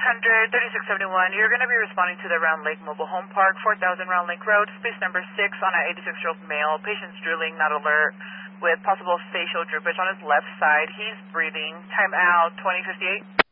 3671, you're going to be responding to the Round Lake Mobile Home Park, 4000 Round Lake Road, space number 6 on an 86-year-old male. Patient's drooling, not alert, with possible facial droopage on his left side. He's breathing. Time out, 2058.